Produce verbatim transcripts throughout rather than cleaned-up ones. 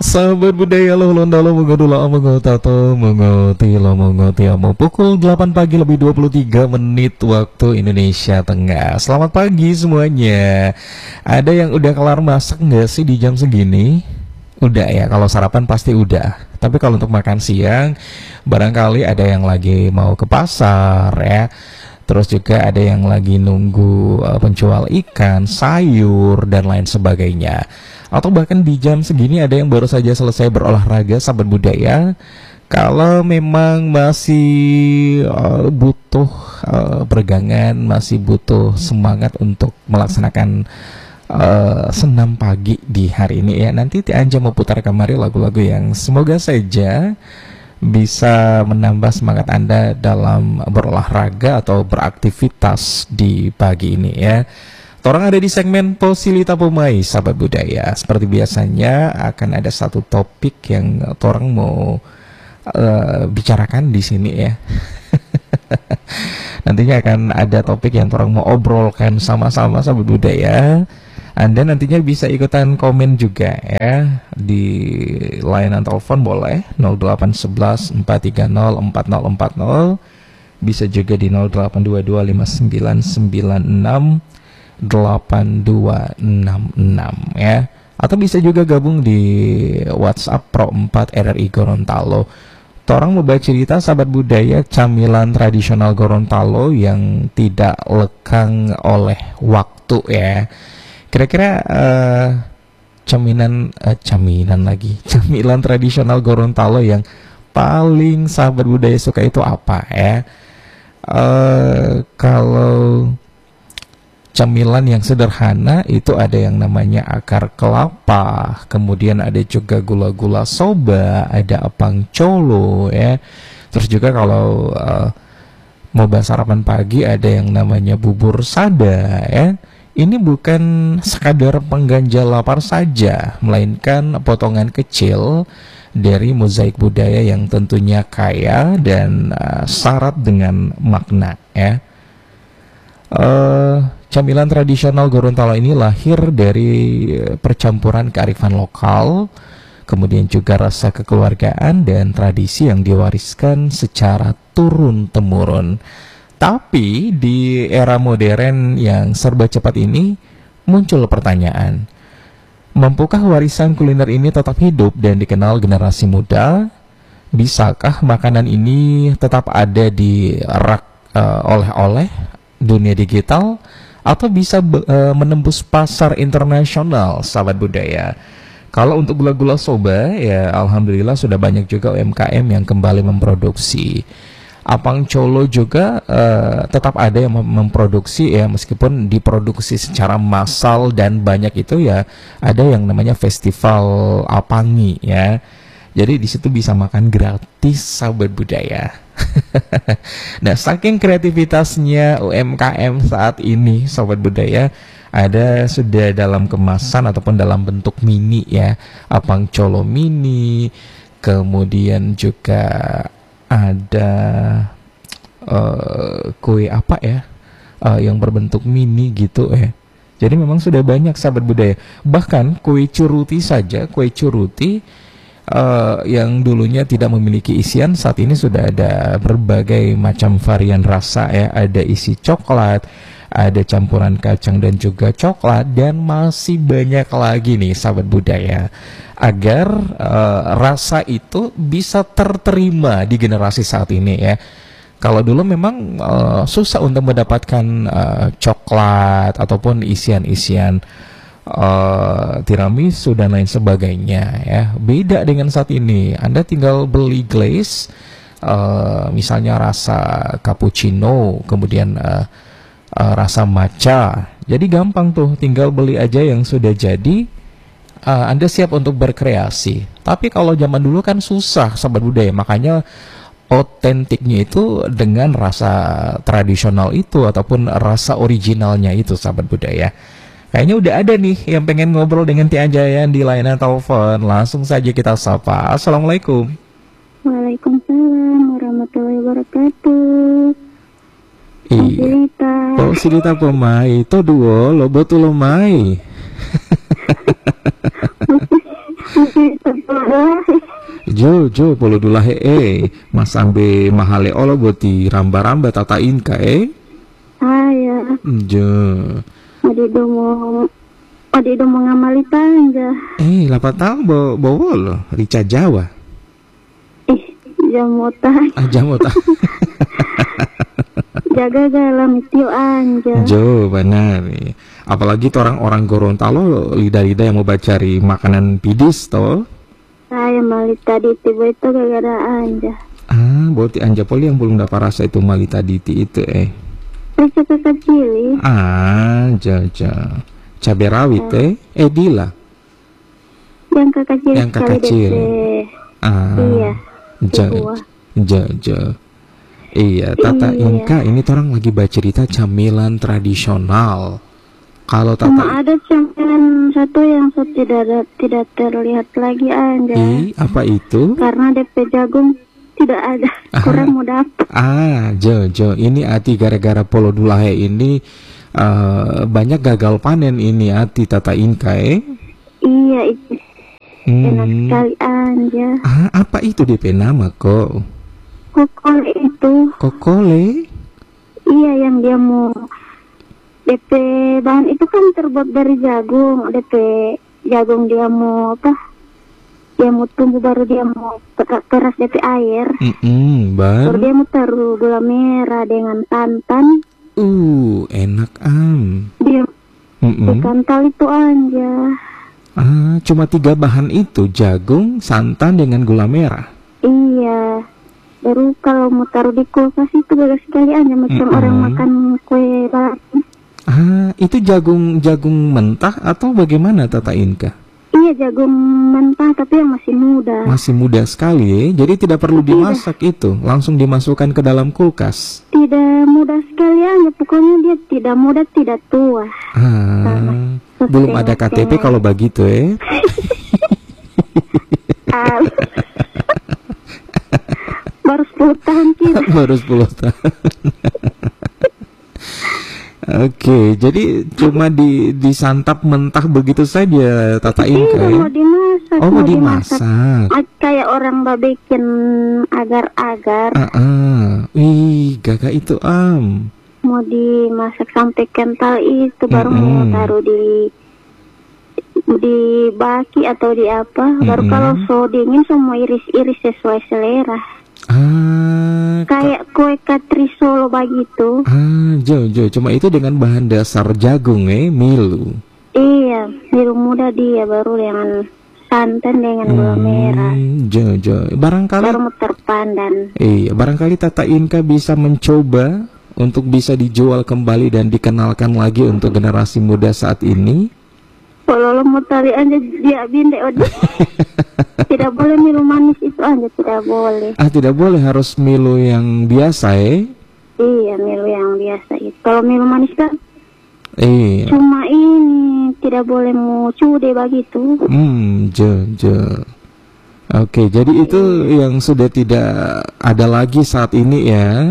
Sahabat budaya lo londalo mengodula mengotato mengoti lo mengoti amo pukul delapan pagi lebih dua puluh tiga menit waktu Indonesia Tengah. Selamat pagi semuanya. Ada yang udah kelar masak nggak sih di jam segini? Udah ya, kalau sarapan pasti udah. Tapi kalau untuk makan siang, barangkali ada yang lagi mau ke pasar ya. Terus juga ada yang lagi nunggu uh, penjual ikan, sayur, dan lain sebagainya. Atau bahkan di jam segini ada yang baru saja selesai berolahraga, sahabat budaya. Kalau memang masih uh, butuh uh, peregangan, masih butuh semangat untuk melaksanakan uh, senam pagi di hari ini ya. Nanti Ti Anja mau putar kemari lagu-lagu yang semoga saja bisa menambah semangat Anda dalam berolahraga atau beraktivitas di pagi ini ya. Orang ada di segmen Posilita Pemai, sahabat budaya. Seperti biasanya akan ada satu topik yang orang mau uh, bicarakan di sini ya. Nantinya akan ada topik yang orang mau obrolkan sama-sama, sahabat budaya. Anda nantinya bisa ikutan komen juga ya di layanan telepon boleh nol delapan satu satu empat tiga nol empat nol empat nol, bisa juga di nol delapan dua dua lima sembilan sembilan enam delapan dua enam enam ya, atau bisa juga gabung di WhatsApp Pro empat R R I Gorontalo. Orang mau baca cerita sahabat budaya camilan tradisional Gorontalo yang tidak lekang oleh waktu ya. Kira-kira uh, camilan uh, camilan lagi camilan tradisional Gorontalo yang paling sahabat budaya suka itu apa ya? Uh, kalau camilan yang sederhana itu ada yang namanya akar kelapa, kemudian ada juga gula-gula soba, ada apang colo ya. Terus juga kalau uh, mau bahas sarapan pagi ada yang namanya bubur sada ya. Ini bukan sekadar pengganjal lapar saja, melainkan potongan kecil dari mozaik budaya yang tentunya kaya dan uh, syarat dengan makna ya. Uh, camilan tradisional Gorontalo ini lahir dari percampuran kearifan lokal, kemudian juga rasa kekeluargaan dan tradisi yang diwariskan secara turun-temurun. Tapi di era modern yang serba cepat ini muncul pertanyaan, mampukah warisan kuliner ini tetap hidup dan dikenal generasi muda? Bisakah makanan ini tetap ada di rak uh, oleh-oleh dunia digital, atau bisa uh, menembus pasar internasional, sahabat budaya? Kalau untuk gula-gula soba ya alhamdulillah sudah banyak juga U M K M yang kembali memproduksi. Apang colo juga uh, tetap ada yang mem memproduksi ya, meskipun diproduksi secara massal dan banyak itu ya, ada yang namanya festival apangi ya. Jadi di situ bisa makan gratis, sahabat budaya. Nah, saking kreativitasnya U M K M saat ini, sahabat budaya, ada sudah dalam kemasan ataupun dalam bentuk mini ya, apang colo mini, kemudian juga ada uh, kue apa ya, uh, yang berbentuk mini gitu ya. Jadi memang sudah banyak, sahabat budaya. Bahkan kue curuti saja, kue curuti uh, yang dulunya tidak memiliki isian, saat ini sudah ada berbagai macam varian rasa ya. Ada isi coklat, ada campuran kacang dan juga coklat, dan masih banyak lagi nih, sahabat budaya, agar uh, rasa itu bisa terterima di generasi saat ini ya. Kalau dulu memang uh, susah untuk mendapatkan uh, coklat ataupun isian-isian uh, tiramisu dan lain sebagainya ya. Beda dengan saat ini, Anda tinggal beli glaze, uh, misalnya rasa cappuccino, kemudian uh, uh, rasa matcha. Jadi gampang tuh, tinggal beli aja yang sudah jadi. Uh, Anda siap untuk berkreasi. Tapi kalau zaman dulu kan susah, sahabat budaya. Makanya otentiknya itu dengan rasa tradisional itu ataupun rasa originalnya itu, sahabat budaya. Kayaknya udah ada nih yang pengen ngobrol dengan Ti Anjayan di layanan telepon. Langsung saja kita sapa. Assalamualaikum. Waalaikumsalam warahmatullahi wabarakatuh. Iya. Oh, Silita Pemai, itu duo lo betul lo mai. Jo jo polo dulahe eh mas ambe mahale olo boti ramba-ramba tata inka eh. Aya. Jo. Adi domo adi domo ngamali tanja. Eh lapa tahu bo bawa lo rica Jawa. Eh jamota. Ah jamota. Jaga galam tio anja. Jo benar. Apalagi tuh orang-orang Gorontalo lidah-lidah yang mau cari makanan pidis toh. Saya malita diti itu gara-gara anja. Ah, berarti anja poli yang belum dapat rasa itu malita diti itu eh. Rasa kecil. Ah, jaja. Cabai rawit eh. Eh Dila. Yang kakak kecil. Yang kakak kecil. Ah. Iya. Jaja. Jaja. Iya, Tata Iya. Inka ini orang lagi baca cerita camilan tradisional. Kalau Tata Cuma ada camilan satu yang so tidak ada, tidak terlihat lagi aja. I, apa itu? Karena D P jagung tidak ada, kurang mau dapat. Ah, Jojo, ini Ati gara-gara polo dulahe ini uh, banyak gagal panen ini Ati Tata Inka eh. Iya, itu enak Hmm. sekali aja. Ah, apa itu D P nama kok? Kokol itu, Kokole? iya yang dia mau D P bahan itu kan terbuat dari jagung. D P jagung dia mau apa? Dia mau tumbuh baru dia mau per- peras D P air. Mm-mm, Baru baru. dia mau taruh gula merah dengan santan. Uh, enak am. Dia Mm-mm. kental itu aja. Ah, cuma tiga bahan itu, jagung, santan dengan gula merah. Iya. Baru kalau mau taruh di kulkas itu bagus sekali aja macam Mm-mm. orang makan kue balap. Ah, itu jagung jagung mentah atau bagaimana Tata Inka? Iya jagung mentah tapi yang masih muda. Masih muda sekali ya, jadi tidak perlu dimasak itu, langsung dimasukkan ke dalam kulkas. Tidak muda sekali aja, pokoknya dia tidak muda tidak tua. Ah, belum ada K T P kalau begitu ya. Ah, baru sepuluh tahun kita. Baru sepuluh tahun. Oke, jadi cuma di disantap mentah begitu saja Tata Inka Tidak ya? mau dimasak. Oh, mau dimasak. Ah, kayak orang mbak bikin agar-agar. Ah, ah. Wih, gagak itu am. Mau dimasak sampai kental itu baru mau Mm-mm. taruh di di baki atau di apa. Baru Mm-mm. kalau so dingin semua iris-iris sesuai selera. Ah, ka- Kayak kue katri Solo begitu. ah, jo, jo. Cuma itu dengan bahan dasar jagung eh, milu. Iya, biru muda dia baru dengan santan dengan gula merah. Hmm, jo, jo. Barangkali, Baru mau terpandan. iya, barangkali Tata Inka bisa mencoba untuk bisa dijual kembali dan dikenalkan lagi untuk generasi muda saat ini. Kalau lo mau tali aja dia binde odi. Tidak boleh minum manis itu aja tidak boleh. Ah, tidak boleh, harus milu yang biasa eh. Iya, milu yang biasa itu. Kalau minum manis kan Iya. cuma ini tidak boleh mau cude begitu. Hmm, jo, jo. Oke, jadi itu yang sudah tidak ada lagi saat ini ya.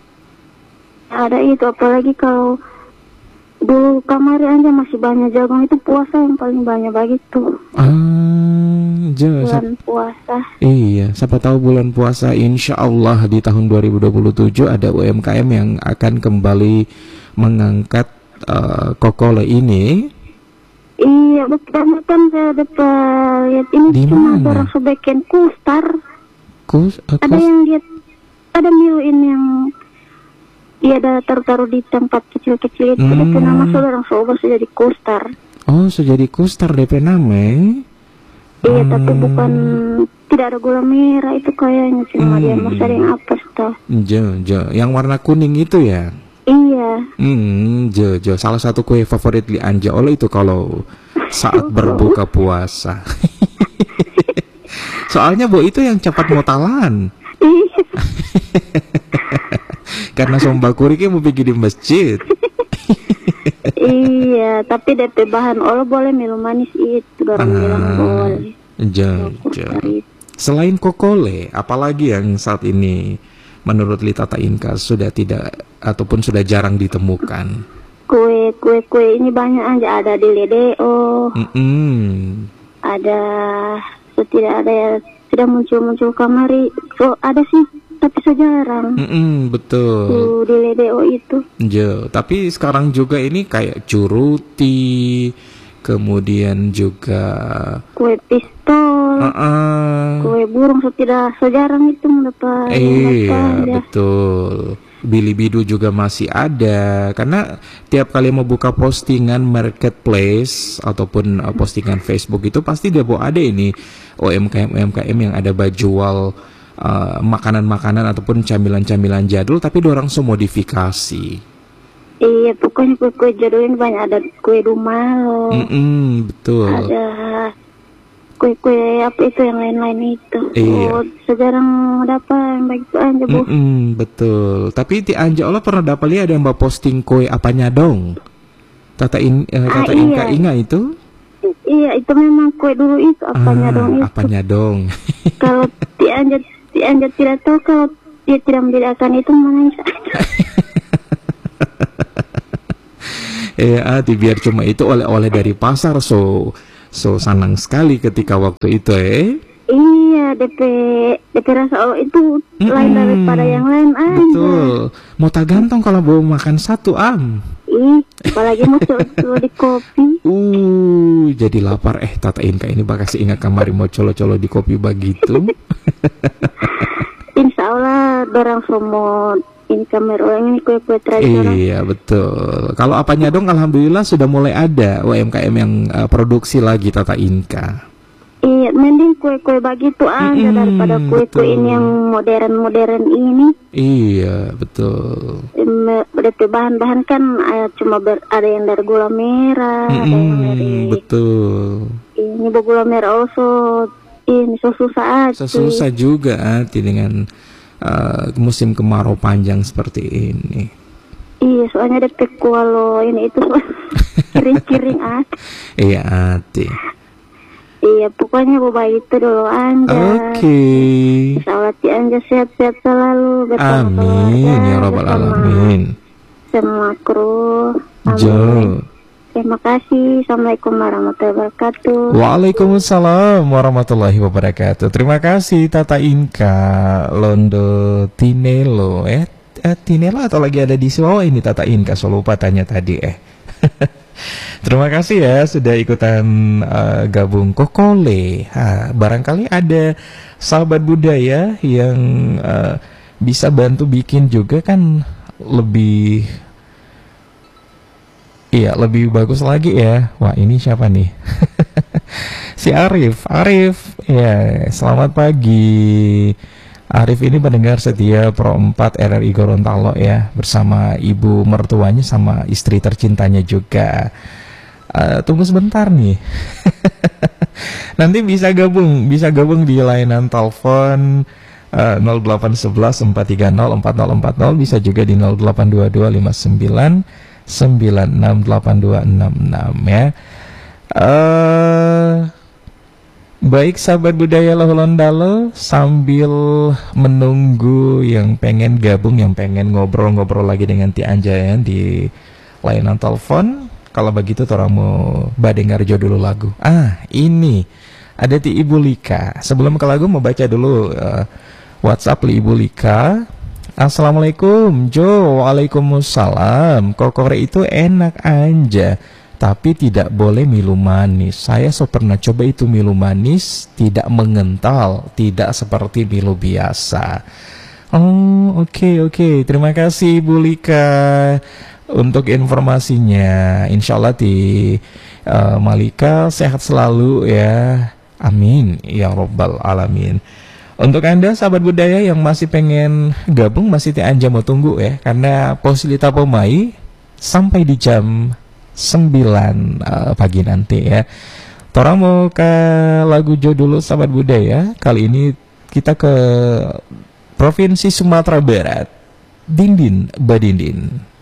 Ada itu apalagi kalau dulu kemarin aja masih banyak jagung itu puasa yang paling banyak begitu. Ah, jo. sa- Bulan puasa. Iya, siapa tahu bulan puasa insya Allah di tahun dua ribu dua puluh tujuh ada U M K M yang akan kembali mengangkat uh, kokole ini. Iya, betul kan saya dapat lihat ini Di cuma mana? orang sebagian kustar. Kus, uh, Ada kus- yang lihat ada milu ini yang dia ada taruh-taruh di tempat kecil-kecil itu. Hmm. Itu nama saudara sobat sudah di kustar. Oh, sudah jadi kustar D P nama eh? Iya, Hmm. tapi bukan tidak ada gula merah itu kayaknya cuma dia Hmm. mau sering apa toh. Jo, jo. Yang warna kuning itu ya. Iya. Hmm, jo, jo. Salah satu kue favorit Li Anja Oleh itu kalau saat berbuka puasa. Soalnya Bu itu yang cepat mau talan. Iya. Karena sombakuri mau pergi di masjid. Iya, tapi D P bahan olah boleh minum manis itu orang bilang boleh. Jo, jo. Selain kokole, apalagi yang saat ini menurut Li Tata Inka sudah tidak ataupun sudah jarang ditemukan? Kue kue kue ini banyak aja ada di Ledeo. Mm-mm. ada, so tidak ada ya, sudah muncul-muncul kamari, so ada sih, tapi so jarang. Mm-mm, betul. Tuh, di L D O itu. Jo, tapi sekarang juga ini kayak curuti, kemudian juga Kue pistol, uh-uh. kue burung, so tidak, so jarang itu mendapat. Iya, betul. Bilibidu juga masih ada, karena tiap kali mau buka postingan marketplace ataupun uh, postingan Facebook itu pasti dia bawa ada ini U M K M U M K M yang ada jual uh, makanan-makanan ataupun camilan-camilan jadul tapi dorang semua modifikasi. Iya, pokoknya kue-kue jadul ini banyak, ada kue dumalo, Mm-mm, betul. ada kue-kue apa itu yang lain-lain itu. Iya. Oh, sekarang dapat yang baik itu aja, Bu. Mm-mm, betul. Tapi di Anja Allah pernah dapat lihat ada yang mbak posting kue apanya dong? Tata in, uh, Tata Ah, Inka iya. Inga itu? Iya, itu memang kue dulu itu apanya Ah, dong itu. apanya dong? Kalau Ti Anja, Ti Anja tidak tahu, kalau dia tidak membedakan itu mana bisa. Eh, ati biar cuma itu oleh-oleh dari pasar, so so senang sekali ketika waktu itu eh. Iya, D P D P rasa oh itu Mm-mm, lain daripada yang lain aja. betul. Mau tak gantong kalau bawa makan satu am. Ih, apalagi mau coba di kopi. Uh, jadi lapar eh Tata Inka ini bakal ingat kamari mau colo-colo di kopi begitu. Insya Allah dorang semua ini kamera orang ini kue-kue tradisional. Iya betul. Kalau apanya dong, alhamdulillah sudah mulai ada U M K M yang uh, produksi lagi Tata Inka. Iya, mending kue-kue begitu aja Mm-mm, daripada kue-kue betul. ini yang modern-modern ini. Iya betul. D P bahan-bahan kan eh, cuma ber, ada yang dari gula merah, ada yang dari Mm-mm, betul. ini gula merah also ini so susah aja. Susah juga hati dengan uh, musim kemarau panjang seperti ini. Iya, soalnya D P kalau ini itu kering-kering aja. Iya hati. Iya, pokoknya bawa itu dulu Anja. Oke. Insya Allah Ti Anja sehat-sehat selalu bersama Amin keluarga, ya robbal bersama alamin. semua kru. Amin. Jo. Terima kasih. Assalamualaikum warahmatullahi wabarakatuh. Waalaikumsalam warahmatullahi wabarakatuh. Terima kasih Tata Inka Londo Tinelo eh, eh Tinelo atau lagi ada di Solo ini Tata Inka, so lupa tanya tadi eh. Terima kasih ya sudah ikutan uh, gabung Kokole. Ha, barangkali ada sahabat budaya yang uh, bisa bantu bikin juga kan lebih, iya lebih bagus lagi ya. Wah ini siapa nih? Si Arif. Arif, ya selamat pagi. Arif ini pendengar setia Pro empat R R I Gorontalo ya, bersama ibu mertuanya sama istri tercintanya juga. Uh, tunggu sebentar nih. Nanti bisa gabung, bisa gabung di layanan telepon uh, nol delapan satu satu empat tiga nol empat nol empat nol, bisa juga di nol delapan dua dua lima sembilan sembilan enam delapan dua enam enam ya. Uh, Baik sahabat budaya Lohulondalo, sambil menunggu yang pengen gabung, yang pengen ngobrol-ngobrol lagi dengan Ti Anja ya, di layanan telepon. Kalau begitu orang mau badengar jo dulu lagu. Ah ini ada Ti Ibu Lika. Sebelum ke lagu mau baca dulu uh, WhatsApp li Ibu Lika. Assalamualaikum Jo. Waalaikumsalam. Kokore itu enak aja, tapi tidak boleh milu manis. Saya so pernah coba itu milu manis, tidak mengental, tidak seperti milu biasa. Oh oke okay, oke okay. Terima kasih Ibu Lika untuk informasinya. Insya Allah di uh, Malika sehat selalu ya. Amin ya robbal alamin. Untuk Anda sahabat budaya yang masih pengen gabung, masih Ti Anja mau tunggu ya, karena Posilita Pomai sampai di jam sembilan uh, pagi nanti ya. Torang mau ke lagu Jo dulu sahabat budaya. Kali ini kita ke Provinsi Sumatera Barat. Dindin Badindin.